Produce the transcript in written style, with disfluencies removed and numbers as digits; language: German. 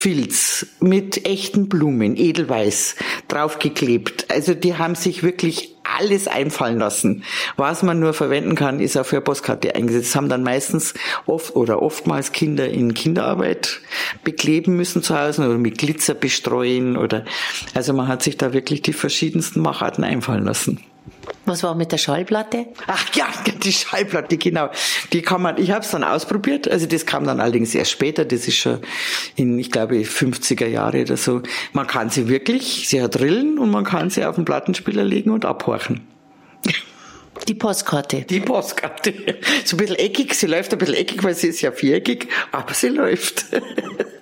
Filz mit echten Blumen, edelweiß, draufgeklebt. Also die haben sich wirklich alles einfallen lassen. Was man nur verwenden kann, ist auch für eine Postkarte eingesetzt. Das haben dann meistens oftmals Kinder in Kinderarbeit bekleben müssen zu Hause oder mit Glitzer bestreuen also man hat sich da wirklich die verschiedensten Macharten einfallen lassen. Was war mit der Schallplatte? Ach ja, die Schallplatte, genau. Ich habe es dann ausprobiert, also das kam dann allerdings erst später, das ist schon ich glaube 50er Jahre oder so. Man kann sie hat Rillen und man kann sie auf den Plattenspieler legen und abhorchen. Die Postkarte. Die Postkarte. So ein bisschen eckig, sie läuft ein bisschen eckig, weil sie ist ja viereckig, aber sie läuft.